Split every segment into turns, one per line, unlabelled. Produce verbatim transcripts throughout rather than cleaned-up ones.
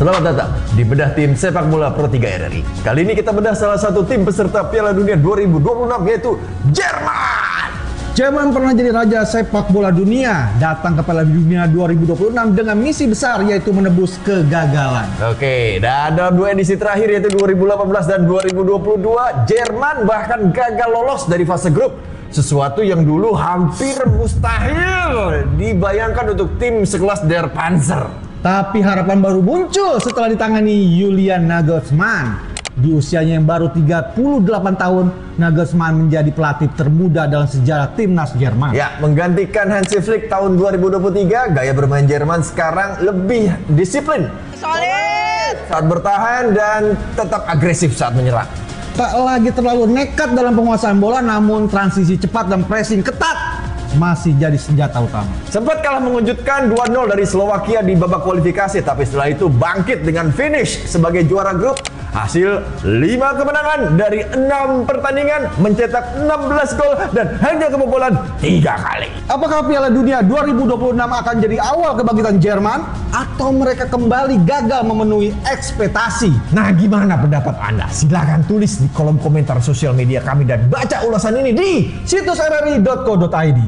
Selamat datang di Bedah Tim Sepak Bola Pro tiga R R I. Kali ini kita bedah salah satu tim peserta Piala Dunia dua ribu dua puluh enam, yaitu Jerman.
Jerman pernah jadi raja sepak bola dunia, datang ke Piala Dunia dua ribu dua puluh enam dengan misi besar, yaitu menebus kegagalan.
Oke, dan dalam dua edisi terakhir, yaitu dua ribu delapan belas dan dua ribu dua puluh dua, Jerman bahkan gagal lolos dari fase grup. Sesuatu yang dulu hampir mustahil dibayangkan untuk tim sekelas Der Panzer.
Tapi harapan baru muncul setelah ditangani Julian Nagelsmann. Di usianya yang baru tiga puluh delapan tahun, Nagelsmann menjadi pelatih termuda dalam sejarah timnas Jerman.
Ya, menggantikan Hansi Flick tahun dua ribu dua puluh tiga, gaya bermain Jerman sekarang lebih disiplin, solid saat bertahan, dan tetap agresif saat menyerang.
Tak lagi terlalu nekat dalam penguasaan bola, namun transisi cepat dan pressing ketat masih jadi senjata utama.
Sempat kalah mengejutkan dua nol dari Slovakia di babak kualifikasi, tapi setelah itu bangkit dengan finish sebagai juara grup. Hasil lima kemenangan dari enam pertandingan, mencetak enam belas gol dan hanya kebobolan tiga kali.
Apakah Piala Dunia dua ribu dua puluh enam akan jadi awal kebangkitan Jerman, atau mereka kembali gagal memenuhi ekspektasi?
Nah, gimana pendapat Anda? Silahkan tulis di kolom komentar sosial media kami dan baca ulasan ini di
situs r r i dot co dot i d.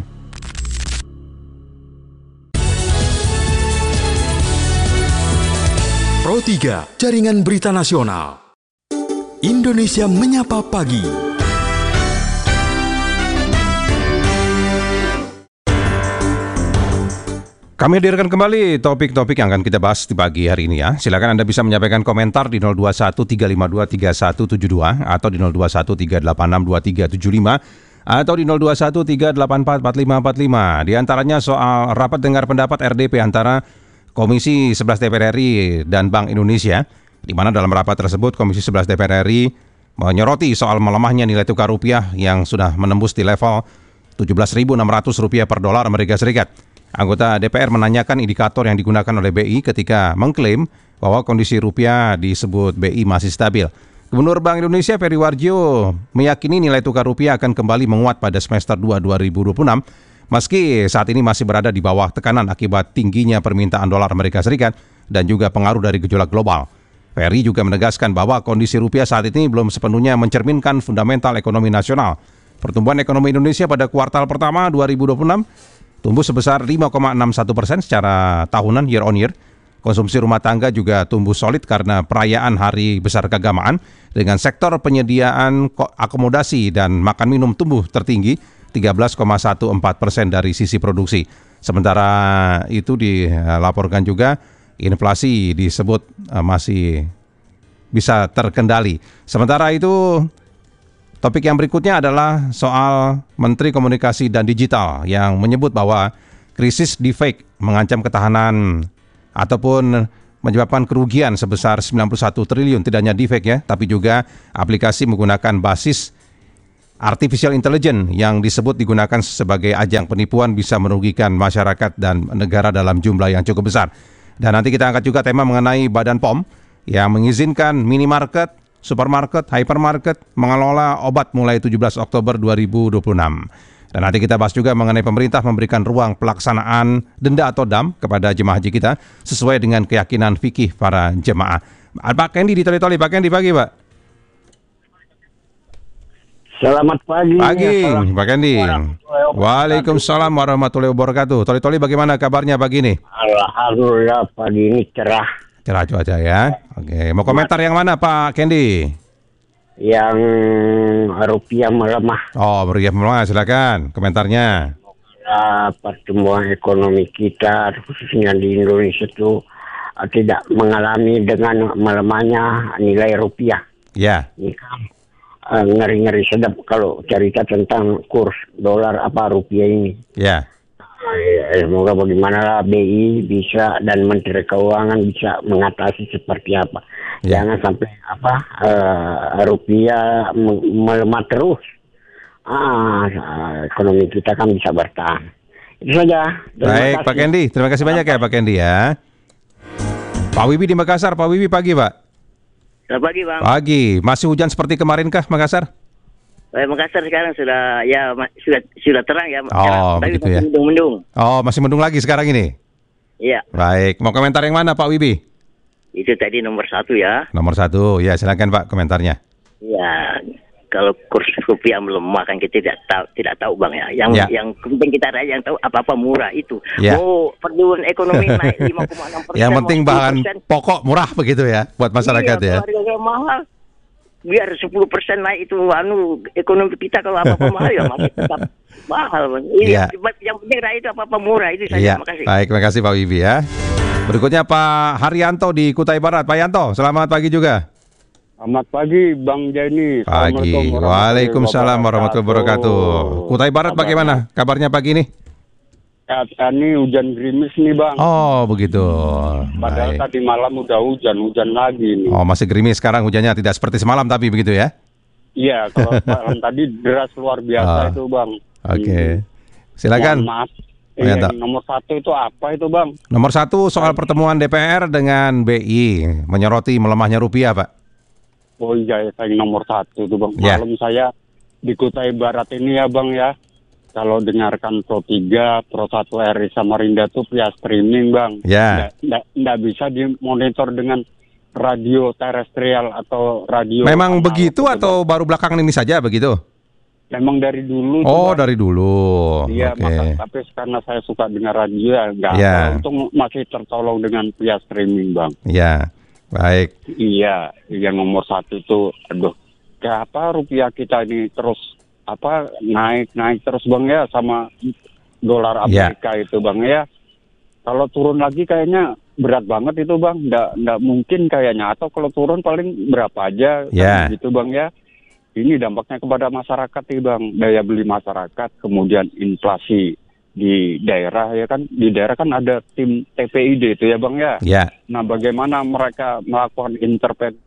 Pro tiga, Jaringan Berita Nasional. Indonesia Menyapa Pagi.
Kami hadirkan kembali topik-topik yang akan kita bahas di pagi hari ini ya. Silakan Anda bisa menyampaikan komentar di nol dua satu tiga lima dua tiga satu tujuh dua atau di nol dua satu tiga delapan enam dua tiga tujuh lima atau di nol dua satu tiga delapan empat empat lima empat lima. Di antaranya soal rapat dengar pendapat R D P antara Komisi sebelas D P R R I dan Bank Indonesia, di mana dalam rapat tersebut Komisi sebelas D P R R I menyoroti soal melemahnya nilai tukar rupiah yang sudah menembus di level tujuh belas ribu enam ratus rupiah per dolar Amerika Serikat. Anggota D P R menanyakan indikator yang digunakan oleh B I ketika mengklaim bahwa kondisi rupiah disebut B I masih stabil. Gubernur Bank Indonesia Peri Warjio meyakini nilai tukar rupiah akan kembali menguat pada semester dua dua ribu dua puluh enam. Meski saat ini masih berada di bawah tekanan akibat tingginya permintaan dolar Amerika Serikat dan juga pengaruh dari gejolak global. Ferry juga menegaskan bahwa kondisi rupiah saat ini belum sepenuhnya mencerminkan fundamental ekonomi nasional. Pertumbuhan ekonomi Indonesia pada kuartal pertama dua ribu dua puluh enam tumbuh sebesar lima koma enam satu persen secara tahunan year on year. Konsumsi rumah tangga juga tumbuh solid karena perayaan Hari Besar Keagamaan, dengan sektor penyediaan akomodasi dan makan minum tumbuh tertinggi tiga belas koma empat belas persen dari sisi produksi. Sementara itu dilaporkan juga inflasi disebut masih bisa terkendali. Sementara itu topik yang berikutnya adalah soal Menteri Komunikasi dan Digital yang menyebut bahwa krisis deepfake mengancam ketahanan ataupun menyebabkan kerugian sebesar sembilan puluh satu triliun. Tidak hanya deepfake ya, tapi juga aplikasi menggunakan basis artificial intelligence yang disebut digunakan sebagai ajang penipuan bisa merugikan masyarakat dan negara dalam jumlah yang cukup besar. Dan nanti kita angkat juga tema mengenai Badan P O M yang mengizinkan minimarket, supermarket, hypermarket mengelola obat mulai tujuh belas Oktober dua ribu dua puluh enam. Dan nanti kita bahas juga mengenai pemerintah memberikan ruang pelaksanaan denda atau dam kepada jemaah haji kita sesuai dengan keyakinan fikih para jemaah. Pak Kendi di Toli-Toli, Pak Kendi pagi Pak.
Selamat pagi.
Pagi, Pak Kendi. Waalaikumsalam warahmatullahi wabarakatuh. Toli-Toli bagaimana kabarnya pagi ini?
Alhamdulillah pagi ini cerah.
Cerah cuaca ya. Oke, mau komentar yang mana Pak Kendi?
Yang rupiah melemah.
Oh, rupiah melemah, silakan komentarnya.
Nah, pertumbuhan ekonomi kita khususnya di Indonesia itu tidak mengalami dengan melemahnya nilai rupiah.
Ya.
Ini kan Uh, ngeri-ngeri sedap kalau cerita tentang kurs dolar apa rupiah ini.
Ya.
Uh, semoga bagaimana B I bisa dan Menteri Keuangan bisa mengatasi seperti apa. Ya. Jangan sampai apa uh, rupiah melemah terus. Ah, uh, ekonomi kita kan bisa bertahan. Itu saja.
Terima Baik, kasih. Pak Kendi. Terima kasih banyak ya Pak Kendi ya. Pak Wibi di Makassar. Pak Wibi pagi Pak.
Selamat pagi Bang.
Pagi, masih hujan seperti kemarin kah Makassar?
Eh, Makassar sekarang sudah ya sudah sudah terang ya.
Oh,
tapi
begitu
masih
ya.
Mendung-mendung.
Oh, masih mendung lagi sekarang ini.
Iya.
Baik, mau komentar yang mana Pak Wibi?
Itu tadi nomor satu ya.
Nomor satu, ya silakan Pak komentarnya.
Ya, kalau kurs rupiah melemah kan kita tidak tahu, tidak tahu Bang ya. Yang
Ya.
yang penting kita rakyat yang tahu apa-apa murah itu.
Ya.
Mau pertumbuhan ekonomi naik lima koma enam persen.
Yang penting bahan pokok murah begitu ya buat masyarakat
iya,
ya.
Harga mahal. Biar sepuluh persen naik itu anu ekonomi kita, kalau apa-apa mahal ya masih tetap mahal Bang. Ini
Ya.
yang penting rakyat itu apa-apa murah itu saja.
Iya,
Terima kasih.
baik, terima kasih Pak Wibi ya. Berikutnya Pak Haryanto di Kutai Barat. Pak Yanto, selamat pagi juga.
Selamat pagi Bang Jani.
Pagi. Waalaikumsalam warahmatullahi wabarakatuh. Kutai Barat bagaimana kabarnya pagi ini?
Ya, ini hujan gerimis nih Bang.
Oh, begitu.
Padahal
Baik.
tadi malam udah hujan, hujan lagi nih.
Oh, masih gerimis sekarang hujannya, tidak seperti semalam tapi begitu ya?
Iya, kalau malam tadi deras luar
Ah.
biasa itu Bang.
Oke.
Hmm.
Silakan.
Mohon maaf.
Oh,
Iya,
ya, tak.
nomor satu itu apa itu Bang?
Nomor satu soal pertemuan D P R dengan B I menyoroti melemahnya rupiah, Pak.
Oh iya, saya nomor satu itu Bang.
Ya.
Malam saya di Kutai Barat ini ya Bang ya. Kalau dengarkan Pro tiga, Pro satu R I Samarinda tuh via streaming Bang.
Ya.
Nggak, nggak, nggak bisa dimonitor dengan radio terestrial atau radio.
Memang
analog
begitu
gitu,
atau baru belakangan ini saja begitu?
Bang. Memang dari dulu. tuh,
Oh,
Bang.
dari dulu.
Iya,
Oke.
maka, tapi karena saya suka dengar radio ya nggak.
Ya.
Untung masih tertolong dengan via streaming Bang.
Ya. Baik.
Iya, yang nomor satu itu, aduh, kayak apa rupiah kita ini terus apa naik naik terus Bang ya, sama dolar
Ya.
Amerika itu Bang ya. Kalau turun lagi kayaknya berat banget itu Bang, nggak nggak mungkin kayaknya. Atau kalau turun paling berapa aja,
Ya.
kan gitu Bang ya. Ini dampaknya kepada masyarakat nih Bang, daya beli masyarakat, kemudian inflasi di daerah ya kan, di daerah kan ada tim T P I D itu ya Bang ya.
Ya.
Nah, bagaimana mereka melakukan intervensi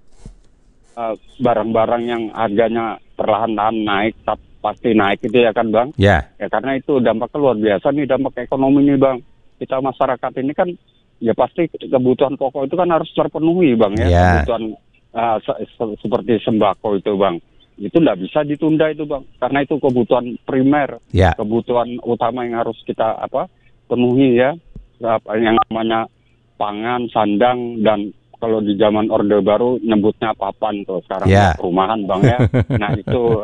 uh, barang-barang yang harganya perlahan-lahan naik, tapi pasti naik itu ya kan Bang?
Ya.
Ya karena itu dampaknya luar biasa nih, dampak ekonomi nih Bang. Kita masyarakat ini kan ya pasti kebutuhan pokok itu kan harus terpenuhi Bang ya.
Ya.
Kebutuhan uh, se- se- seperti sembako itu Bang. Itu nggak bisa ditunda itu Bang, karena itu kebutuhan primer,
Ya.
kebutuhan utama yang harus kita apa penuhi ya, apa yang namanya pangan, sandang, dan kalau di zaman Orde Baru nyebutnya papan tuh sekarang
Ya.
perumahan Bang ya. Nah itu,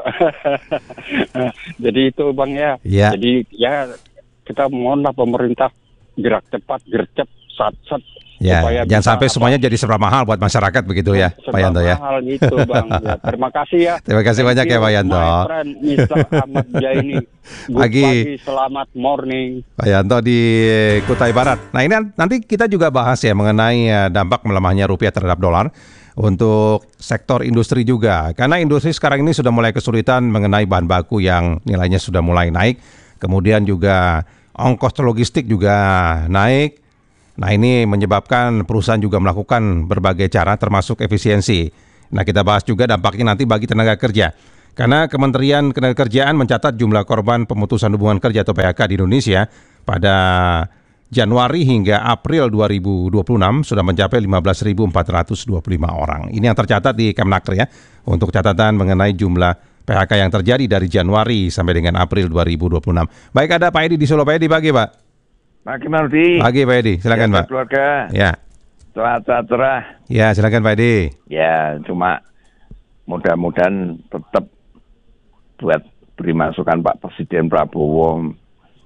jadi itu Bang ya.
Ya.
Jadi ya kita mohonlah pemerintah gerak cepat, gercep, sat-sat.
Ya,
supaya
jangan
bisa,
sampai
apa,
semuanya jadi serba mahal buat masyarakat begitu ya, Pak Yanto ya.
mahal gitu Bang. Ya, terima kasih ya.
Terima kasih
Thank
banyak ya,
you,
Pak Yanto.
My friend, mister Ahmad Jaini. Good
Pagi.
pagi, selamat morning.
Pak Yanto di Kutai Barat. Nah ini nanti kita juga bahas ya mengenai eh, dampak melemahnya rupiah terhadap dolar untuk sektor industri juga. Karena industri sekarang ini sudah mulai kesulitan mengenai bahan baku yang nilainya sudah mulai naik. Kemudian juga ongkos logistik juga naik. Nah ini menyebabkan perusahaan juga melakukan berbagai cara termasuk efisiensi. Nah kita bahas juga dampaknya nanti bagi tenaga kerja. Karena Kementerian Ketenagakerjaan mencatat jumlah korban pemutusan hubungan kerja atau P H K di Indonesia pada Januari hingga April dua ribu dua puluh enam sudah mencapai lima belas ribu empat ratus dua puluh lima orang. Ini yang tercatat di Kemnaker ya, untuk catatan mengenai jumlah P H K yang terjadi dari Januari sampai dengan April dua ribu dua puluh enam. Baik, ada Pak Edi di Solo. Pak Edi, pagi Pak.
Pagi Maldi.
Pagi Pak Edi, silakan
ya,
Pak.
Keluarga.
Ya,
Cerah cerah.
ya silakan Pak Edi.
Ya, cuma mudah-mudahan tetap buat beri masukan Pak Presiden Prabowo.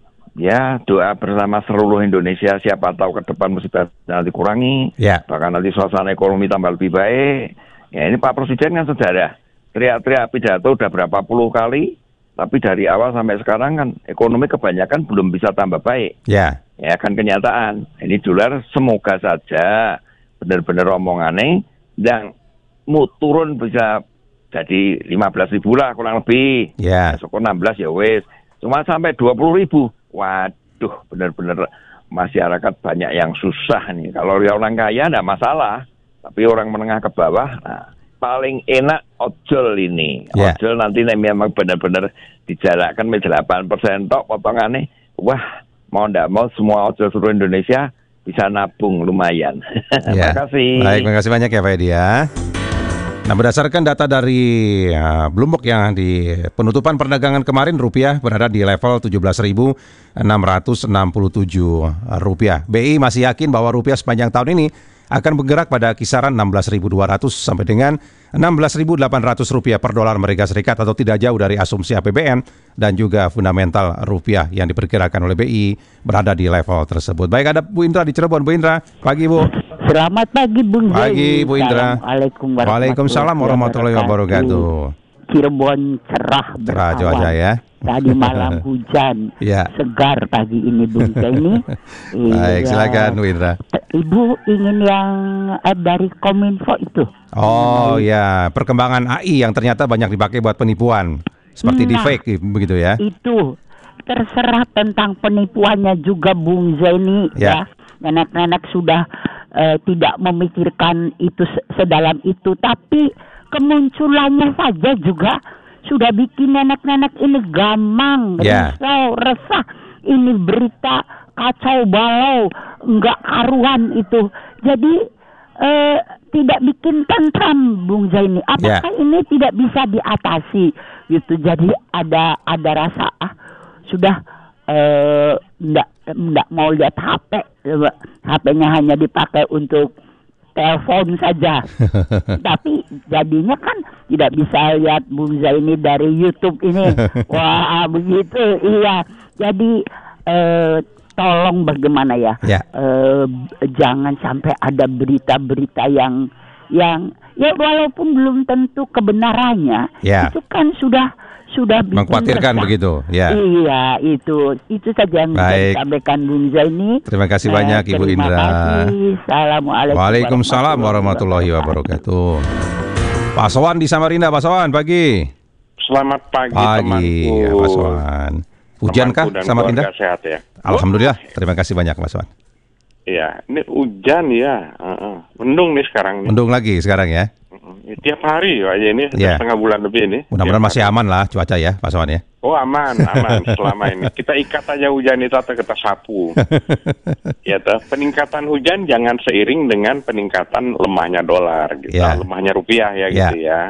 Ya, doa bersama seluruh Indonesia, siapa tahu ke depan musibah nanti kurangi.
Ya.
Bahkan nanti suasana ekonomi tambah lebih baik. Ya, ini Pak Presiden kan sudah teriak-teriak pidato udah berapa puluh kali. Tapi dari awal sampai sekarang kan ekonomi kebanyakan belum bisa tambah baik.
Ya.
Ya kan kenyataan. Ini dolar semoga saja benar-benar omongannya yang mau turun bisa jadi lima belas ribu lah kurang lebih.
Ya.
Besok enam belas ya wes. Cuma sampai dua puluh ribu. Waduh, benar-benar masyarakat banyak yang susah nih. Kalau orang kaya enggak masalah. Tapi orang menengah ke bawah, nah, paling enak ojol ini.
Yeah.
Ojol nanti memang benar-benar dijalankan delapan persen tok potongannya. Wah, mau ndak mau semua ojol seluruh Indonesia bisa nabung lumayan.
Ya.
Terima kasih.
Baik, terima kasih banyak ya Pak Edi ya. Nah, berdasarkan data dari uh, Bloomberg yang di penutupan perdagangan kemarin rupiah berada di level tujuh belas ribu enam ratus enam puluh tujuh rupiah. B I masih yakin bahwa rupiah sepanjang tahun ini akan bergerak pada kisaran enam belas ribu dua ratus sampai dengan enam belas ribu delapan ratus rupiah per dolar Amerika Serikat atau tidak jauh dari asumsi A P B N dan juga fundamental rupiah yang diperkirakan oleh B I berada di level tersebut. Baik, ada Bu Indra di Cirebon. Bu Indra, pagi Bu.
Selamat pagi Bung Zaini.
Pagi Bu Indra.
Assalamualaikum
Waalaikumsalam warahmatullahi wabarakatuh.
Cirebon cerah
Cerah
berawan.
cuaca ya.
Tadi malam hujan,
Ya.
segar pagi ini Bung Zaini.
Baik,
Iya.
silakan Bu Indra.
Ibu ingin yang eh, dari Kominfo itu.
Oh ya, perkembangan A I yang ternyata banyak dipakai buat penipuan. Seperti
Nah,
deepfake begitu ya.
Itu terserah tentang penipuannya juga Bung Zaini
Ya.
ya. Nenek-nenek sudah eh, tidak memikirkan itu se- sedalam itu, tapi kemunculannya saja juga sudah bikin nenek-nenek ini gamang,
Ya.
risau, resah. Ini berita kacau balau, nggak karuan itu. Jadi eh, tidak bikin tentram, Bung Zaini. Apakah ini tidak bisa diatasi? Gitu. Jadi ada ada rasa ah sudah eh, nggak nggak mau lihat H P, H P-nya hanya dipakai untuk telepon saja. Tapi jadinya kan tidak bisa lihat Bung Zaini dari YouTube ini. Wah, begitu. Iya. Jadi eh, tolong bagaimana ya?
Ya.
Eh, jangan sampai ada berita-berita yang yang ya walaupun belum tentu kebenarannya,
Ya.
itu kan sudah sudah bikin
Mengkhawatirkan
resah.
begitu, ya.
Iya, itu itu saja yang bisa
Baik.
disampaikan Bung Zaini.
Terima kasih
Eh,
banyak Ibu
terima
Indra.
kasih. Assalamualaikum
Waalaikumsalam warahmatullahi wabarakatuh. Pak Sowan di Samarinda, Pak Sowan, pagi.
Selamat pagi,
Pagi,
temanku.
ya, Pak Sowan. Hujan kah
Temanku dan
Samarinda?
keluarga sehat ya.
Alhamdulillah, terima kasih banyak Pak Sowan.
Iya, ini hujan ya. Heeh. Mendung nih sekarang nih.
Mendung lagi sekarang ya.
Ya, tiap hari aja ini,
Iya.
setengah bulan lebih ini.
Mudah-mudahan
Tiap
masih aman lah cuaca ya Pak Sowan ya.
Oh aman, aman selama ini. Kita ikat aja hujan itu atau kita sapu. Ya toh, peningkatan hujan jangan seiring dengan peningkatan lemahnya dolar gitu,
Ya.
lemahnya rupiah ya
Ya.
gitu ya.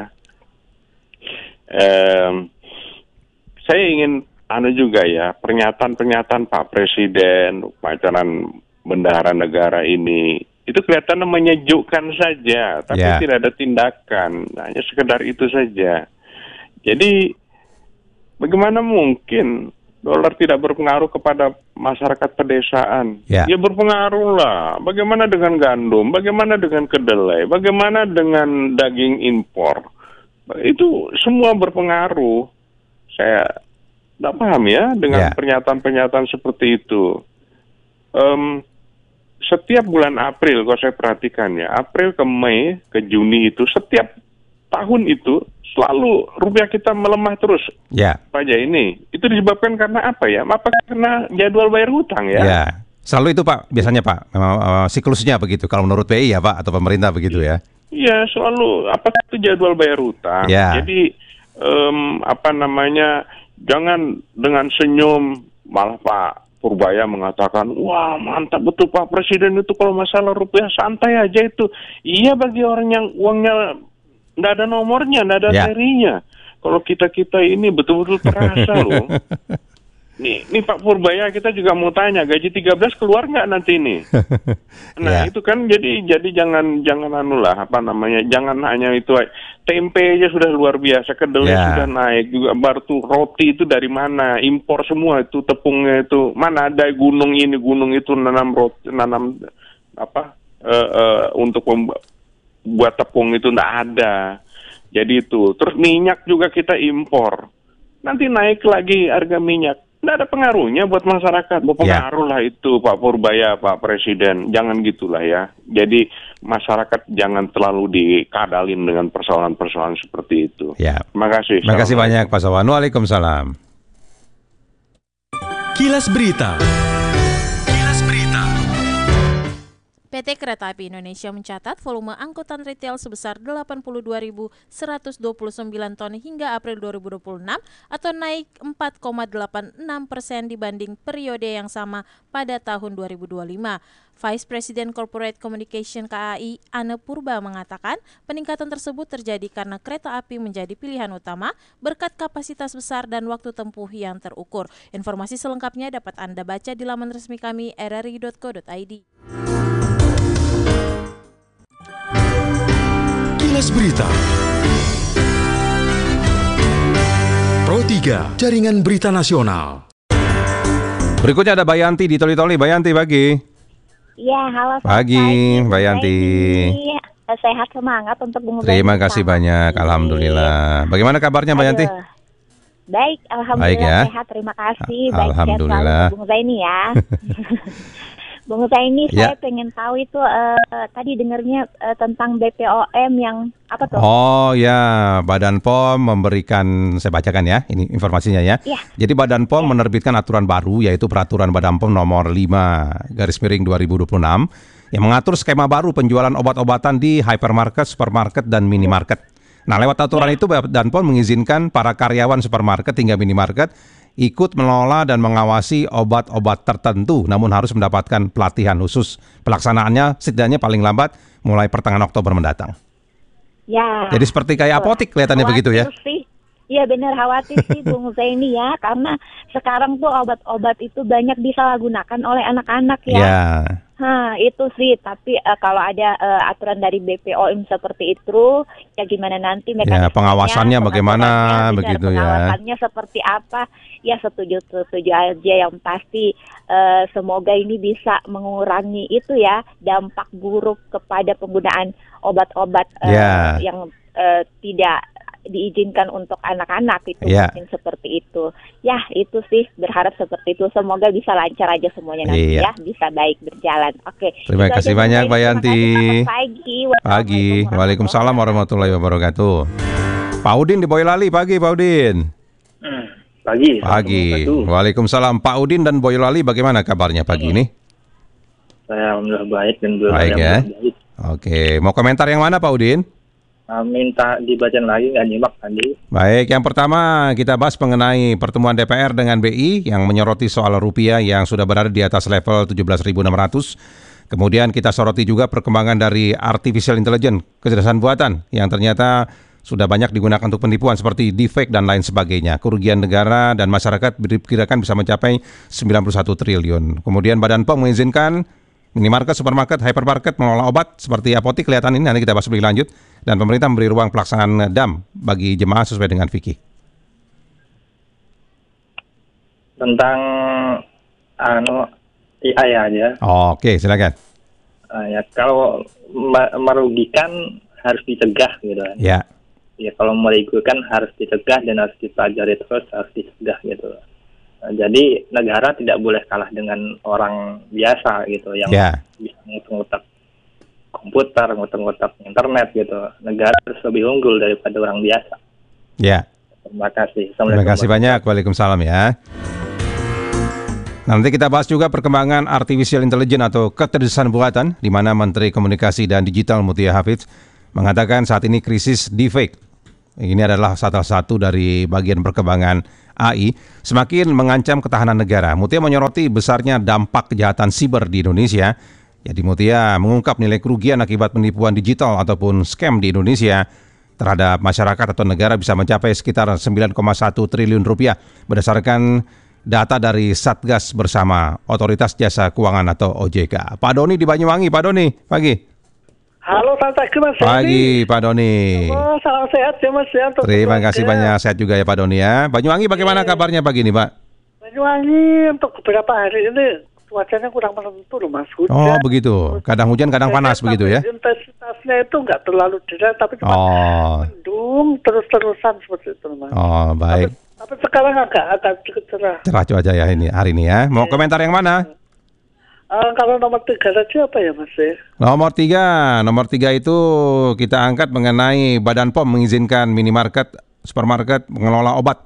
Em, saya ingin anu juga ya, pernyataan-pernyataan Pak Presiden, upacaran bendahara negara ini itu kelihatannya menyejukkan saja, tapi
Ya.
tidak ada tindakan, hanya sekedar itu saja. Jadi bagaimana mungkin dolar tidak berpengaruh kepada masyarakat pedesaan?
Ya.
Ya berpengaruh lah. Bagaimana dengan gandum? Bagaimana dengan kedelai? Bagaimana dengan daging impor? Itu semua berpengaruh. Saya tidak paham ya dengan
Ya.
pernyataan-pernyataan seperti itu. Em, setiap bulan April, kalau saya perhatikan ya, April ke Mei ke Juni itu setiap tahun itu selalu rupiah kita melemah terus.
Ya.
Pak Jaya ini itu disebabkan karena apa ya? Apa karena jadwal bayar hutang ya?
Ya. Selalu itu Pak, biasanya Pak, memang uh, siklusnya begitu kalau menurut B I ya Pak atau pemerintah begitu ya.
Iya, selalu apa itu jadwal bayar hutang.
Ya.
Jadi em, apa namanya? Jangan dengan senyum, malah Pak Purbaya mengatakan, wah mantap betul Pak Presiden itu kalau masalah rupiah santai aja itu. Iya bagi orang yang uangnya nggak ada nomornya, nggak ada
Ya.
serinya. Kalau kita-kita ini betul-betul terasa loh. Nih, nih Pak Purbaya kita juga mau tanya, gaji tiga belas keluar nggak nanti ini? Nah
Ya.
itu kan jadi jadi jangan jangan anu lah apa namanya, jangan hanya itu aja. Tempe aja sudah luar biasa, kedelai
Ya.
sudah naik juga, baru tuh roti itu dari mana, impor semua itu, tepungnya itu mana ada gunung ini gunung itu nanam roti, nanam apa eh, eh, untuk membuat buat tepung itu nggak ada. Jadi itu terus minyak juga kita impor, nanti naik lagi harga minyak. Nggak ada pengaruhnya buat masyarakat, berpengaruh lah itu Pak Purbaya, Pak Presiden, jangan gitulah ya. Jadi masyarakat jangan terlalu dikadalin dengan persoalan-persoalan seperti itu.
Ya.
Terima kasih.
Terima kasih banyak Pak Sowan. Waalaikumsalam.
Kilas Berita. Kilas Berita.
P T Kereta Api Indonesia mencatat volume angkutan retail sebesar delapan puluh dua ribu seratus dua puluh sembilan ton hingga April dua ribu dua puluh enam atau naik empat koma delapan enam persen dibanding periode yang sama pada tahun dua ribu dua puluh lima. Vice President Corporate Communication K A I, Anne Purba mengatakan peningkatan tersebut terjadi karena kereta api menjadi pilihan utama berkat kapasitas besar dan waktu tempuh yang terukur. Informasi selengkapnya dapat Anda baca di laman resmi kami r r i dot co dot i d.
Kilas Berita. Pro tiga, Jaringan Berita Nasional.
Berikutnya ada Bayanti di Toli-Toli. Bayanti, pagi.
Iya, halo.
Pagi, Mbak Yanti.
Sehat, semangat untuk Bung Zaini.
Terima kasih banyak, alhamdulillah. Bagaimana kabarnya, Mbak Yanti?
Baik, alhamdulillah
Baik ya.
sehat. Terima kasih. Baik,
Alhamdulillah.
sehat selalu Bung Zaini ya. Bung Zaini,
Ya.
saya pengen tahu itu uh, tadi dengarnya uh, tentang B P O M yang apa tuh?
Oh ya, Badan P O M memberikan, saya bacakan ya, ini informasinya ya.
Ya.
Jadi Badan P O M menerbitkan aturan baru, yaitu Peraturan Badan P O M nomor lima garis miring dua ribu dua puluh enam yang mengatur skema baru penjualan obat-obatan di hypermarket, supermarket, dan minimarket. Nah, lewat aturan itu Badan P O M mengizinkan para karyawan supermarket hingga minimarket ikut mengelola dan mengawasi obat-obat tertentu, namun harus mendapatkan pelatihan khusus. Pelaksanaannya setidaknya paling lambat mulai pertengahan Oktober mendatang.
Ya.
Jadi seperti kayak apotik kelihatannya begitu ya?
Sih. Iya benar, khawatir sih Bung Zaini ya, karena sekarang tuh obat-obat itu banyak disalahgunakan oleh anak-anak ya.
Ya.
Nah, itu sih, tapi uh, kalau ada uh, aturan dari B P O M seperti itu, ya gimana nanti
Ya,
mekanismenya,
pengawasannya bagaimana
pengaturannya,
begitu
benar,
ya.
pengawasannya seperti apa, ya setuju setuju aja, yang pasti uh, semoga ini bisa mengurangi itu ya, dampak buruk kepada penggunaan obat-obat uh,
Ya.
yang uh, tidak diizinkan untuk anak-anak itu
Ya.
mungkin seperti itu. Ya, itu sih berharap seperti itu. Semoga bisa lancar aja semuanya nanti
Iya.
ya, bisa baik berjalan. Oke.
Terima
Itu
kasih
aja,
banyak,
Bung
Mbak
Zaini.
Yanti.
Terima kasih. Selamat pagi.
Pagi. Waalaikumsalam warahmatullahi wabarakatuh. Pak Udin di Boyolali, pagi Pak Udin.
Pagi.
Pagi. Waalaikumsalam. Pak Udin dan Boyolali bagaimana kabarnya pagi ini?
Saya alhamdulillah baik dan belum
Baik
ada
ya.
yang baik.
Oke, mau komentar yang mana Pak Udin?
Uh, minta dibacain lagi, nggak nyimak tadi.
Baik, yang pertama kita bahas mengenai pertemuan D P R dengan B I yang menyoroti soal rupiah yang sudah berada di atas level tujuh belas ribu enam ratus. Kemudian kita soroti juga perkembangan dari artificial intelligence, kecerdasan buatan yang ternyata sudah banyak digunakan untuk penipuan seperti deepfake dan lain sebagainya. Kerugian negara dan masyarakat diperkirakan bisa mencapai sembilan puluh satu triliun. Kemudian Badan P O M mengizinkan minimarket, supermarket, hypermarket mengelola obat seperti apotik, kelihatan ini nanti kita bahas lebih lanjut. Dan pemerintah memberi ruang pelaksanaan D A M bagi jemaah sesuai dengan fikih.
Tentang anu I A I aja.
Oke, silakan.
Uh, ya kalau ma- merugikan harus dicegah gitu kan.
Ya.
Ya kalau merugikan harus dicegah dan harus dipelajari terus, harus dicegah gitu. Uh, jadi negara tidak boleh kalah dengan orang biasa gitu yang
Ya.
bisa ngutak komputer, ngutak-ngutak internet gitu. Negara harus lebih unggul daripada orang biasa.
Ya.
Terima kasih.
Terima kasih banyak. Waalaikumsalam ya. Nanti kita bahas juga perkembangan artificial intelligence atau kecerdasan buatan, di mana Menteri Komunikasi dan Digital Mutia Hafidz mengatakan saat ini krisis deepfake. Ini adalah salah satu dari bagian perkembangan A I semakin mengancam ketahanan negara. Mutia menyoroti besarnya dampak kejahatan siber di Indonesia. Jadi Mutia mengungkap nilai kerugian akibat penipuan digital ataupun scam di Indonesia terhadap masyarakat atau negara bisa mencapai sekitar sembilan koma satu triliun rupiah berdasarkan data dari Satgas bersama Otoritas Jasa Keuangan atau O J K. Pak Doni di Banyuwangi, Pak Doni, pagi.
Halo, selamat pagi Mas.
Pagi Pak Doni.
Oh, salam sehat ya Mas ya. Untuk
Terima kasih
keluarga.
banyak, sehat juga ya Pak Doni ya. Banyuwangi bagaimana kabarnya pagi ini Pak?
Banyuwangi untuk beberapa hari ini cuacanya kurang menentu loh Mas. Hujan.
Oh begitu, kadang hujan kadang panas begitu ya?
Intensitasnya itu nggak terlalu deras tapi cuma
Oh,
mendung terus-terusan seperti itu Mas.
oh baik.
Tapi sekarang agak agak cukup cerah.
Cerah cuaca ya ini hari ini ya. Mau komentar yang mana?
Uh, kalau nomor tiga tadi apa ya Mas ya?
Nomor tiga, nomor tiga itu kita angkat mengenai Badan P O M mengizinkan minimarket, supermarket mengelola obat.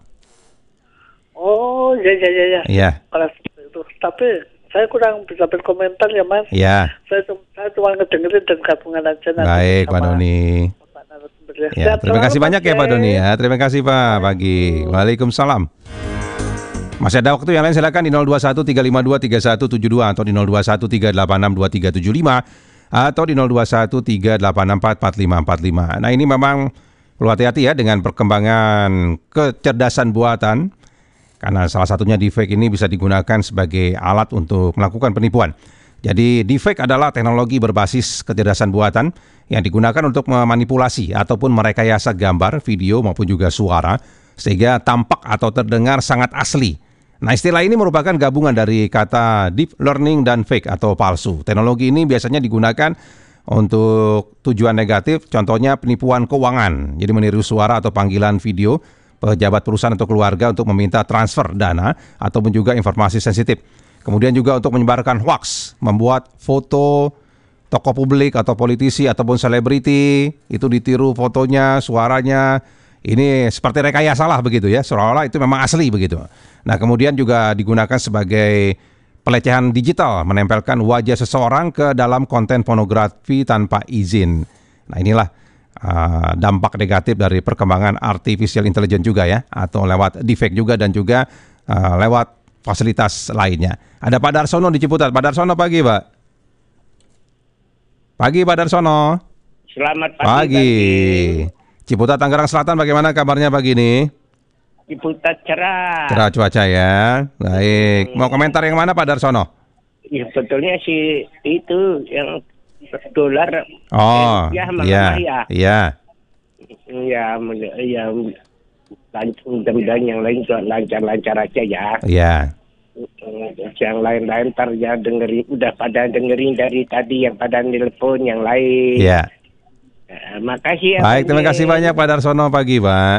Oh ya ya ya ya.
Iya.
Kalau seperti itu. Tapi saya kurang bisa berkomentar ya Mas.
Iya.
Saya, saya cuma ngedengerin dan gabungan aja nanti.
Baik Pak Doni. Ya, terima kasih banyak ya Pak Doni ya. Terima kasih Pak pagi. Waalaikumsalam. Masih ada waktu yang lain, silakan di nol dua satu tiga lima dua tiga satu tujuh dua atau di nol dua satu tiga delapan enam dua tiga tujuh lima atau di nol dua satu tiga delapan empat empat lima empat lima. Nah ini memang perlu hati-hati ya dengan perkembangan kecerdasan buatan karena salah satunya deepfake ini bisa digunakan sebagai alat untuk melakukan penipuan. Jadi deepfake adalah teknologi berbasis kecerdasan buatan yang digunakan untuk memanipulasi ataupun merekayasa gambar, video maupun juga suara sehingga tampak atau terdengar sangat asli. Nah, istilah ini merupakan gabungan dari kata deep learning dan fake atau palsu. Teknologi ini biasanya digunakan untuk tujuan negatif, contohnya penipuan keuangan. Jadi meniru suara atau panggilan video pejabat perusahaan atau keluarga untuk meminta transfer dana ataupun juga informasi sensitif. Kemudian juga untuk menyebarkan hoax, membuat foto tokoh publik atau politisi ataupun selebriti, itu ditiru fotonya, suaranya, ini seperti rekayasa lah begitu ya, seolah-olah itu memang asli begitu. Nah, kemudian juga digunakan sebagai pelecehan digital, menempelkan wajah seseorang ke dalam konten pornografi tanpa izin. Nah, inilah uh, dampak negatif dari perkembangan artificial intelligence juga ya, atau lewat deepfake juga dan juga uh, lewat fasilitas lainnya. Ada Pak Darsono di Ciputat. Pak Darsono pagi, Pak. Pagi, Pak Darsono.
Selamat pagi.
Pagi. Ciputat, Tangerang Selatan, bagaimana kabarnya pagi ini?
Ciputat cerah.
Cerah cuaca ya. Baik. Mau komentar yang mana, Pak Darsono?
Ya sebetulnya sih itu yang dolar.
Oh,
ya,
iya,
ya.
Iya.
Ya, ya. Mudah-mudahan yang lain juga lancar-lancar aja ya.
Iya.
Yang lain-lain ntar ya dengerin, udah pada dengerin dari tadi yang pada nelpon yang lain.
Iya.
Nah, makasih ya.
Baik, terima kasih banyak Pak Darsono pagi, Pak.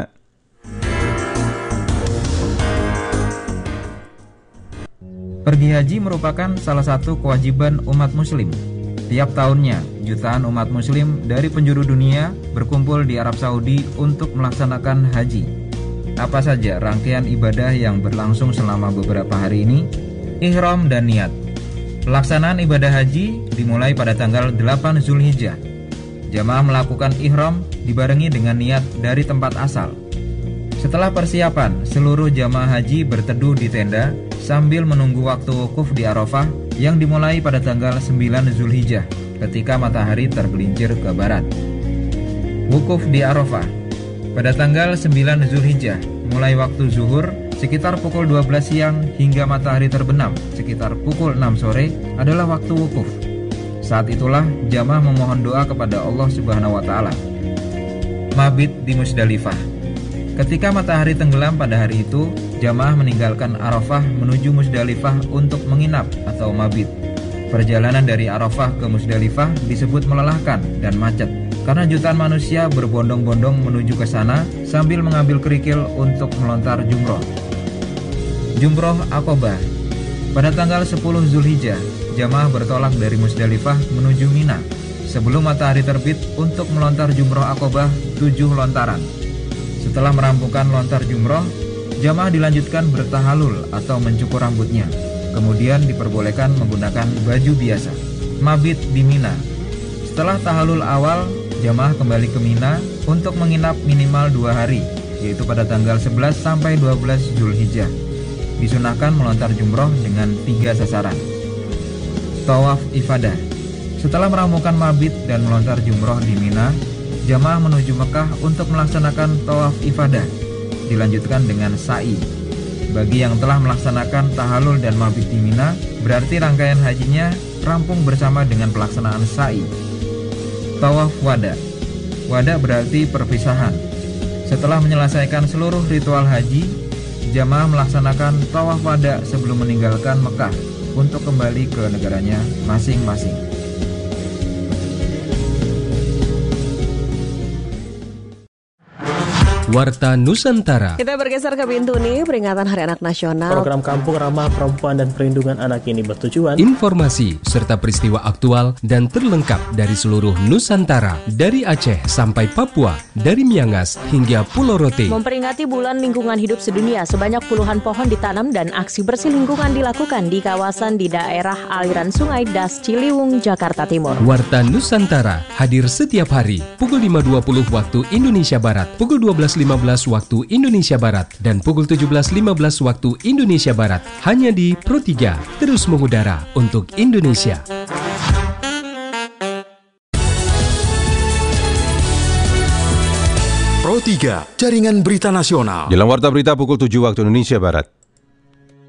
Pergi haji merupakan salah satu kewajiban umat muslim. Tiap tahunnya, jutaan umat muslim dari penjuru dunia berkumpul di Arab Saudi untuk melaksanakan haji. Apa saja rangkaian ibadah yang berlangsung selama beberapa hari ini? Ihram dan niat. Pelaksanaan ibadah haji dimulai pada tanggal delapan Zulhijjah. Jamaah melakukan ihram dibarengi dengan niat dari tempat asal. Setelah persiapan, seluruh jamaah haji berteduh di tenda sambil menunggu waktu wukuf di Arafah yang dimulai pada tanggal sembilan Zulhijjah ketika matahari tergelincir ke barat. Wukuf di Arafah pada tanggal sembilan Zulhijjah, mulai waktu zuhur sekitar pukul dua belas siang hingga matahari terbenam sekitar pukul enam sore adalah waktu wukuf. Saat itulah jamaah memohon doa kepada Allah Subhanahu wa taala. Mabit di Musdalifah. Ketika matahari tenggelam pada hari itu, jamaah meninggalkan Arafah menuju Musdalifah untuk menginap atau mabit. Perjalanan dari Arafah ke Musdalifah disebut melelahkan dan macet karena jutaan manusia berbondong-bondong menuju ke sana sambil mengambil kerikil untuk melontar jumroh. Jumroh Aqobah. Pada tanggal sepuluh Zulhijjah, jamaah bertolak dari Musdalifah menuju Mina sebelum matahari terbit untuk melontar jumroh Aqobah tujuh lontaran. Setelah merampungkan lontar jumroh, jamaah dilanjutkan bertahalul atau mencukur rambutnya. Kemudian diperbolehkan menggunakan baju biasa. Mabit di Mina. Setelah tahalul awal, jamaah kembali ke Mina untuk menginap minimal dua hari, yaitu pada tanggal sebelas sampai dua belas Zulhijjah. Disunahkan melontar jumroh dengan tiga sasaran. Tawaf ifadah. Setelah merampungkan mabit dan melontar jumroh di Mina, jamaah menuju Mekah untuk melaksanakan tawaf ifadah. Dilanjutkan dengan sa'i. Bagi yang telah melaksanakan tahalul dan mabit di Mina, berarti rangkaian hajinya rampung bersama dengan pelaksanaan sa'i. Tawaf wada. Wada berarti perpisahan. Setelah menyelesaikan seluruh ritual haji, jamaah melaksanakan tawaf wada sebelum meninggalkan Mekah untuk kembali ke negaranya masing-masing.
Warta Nusantara.
Kita bergeser ke pintu nih, peringatan Hari Anak Nasional.
Program Kampung Ramah Perempuan dan Perlindungan Anak ini bertujuan
informasi serta peristiwa aktual dan terlengkap dari seluruh Nusantara, dari Aceh sampai Papua, dari Miangas hingga Pulau Rote.
Memperingati Bulan Lingkungan Hidup Sedunia, sebanyak puluhan pohon ditanam dan aksi bersih lingkungan dilakukan di kawasan di daerah aliran Sungai Das Ciliwung, Jakarta Timur.
Warta Nusantara hadir setiap hari pukul lima dua puluh waktu Indonesia Barat, pukul dua belas lima belas waktu Indonesia Barat, dan pukul tujuh belas lima belas waktu Indonesia Barat, hanya di Pro tiga, terus mengudara untuk Indonesia.
Pro tiga, Jaringan Berita Nasional.
Jelang Warta Berita pukul tujuh waktu Indonesia Barat.